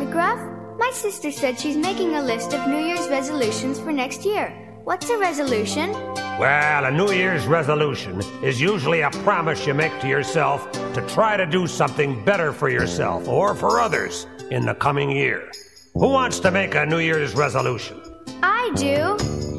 McGruff? My sister said she's making a list of New Year's resolutions for next year. What's a resolution? Well, a New Year's resolution is usually a promise you make to yourself to try to do something better for yourself or for others in the coming year. Who wants to make a New Year's resolution? I do.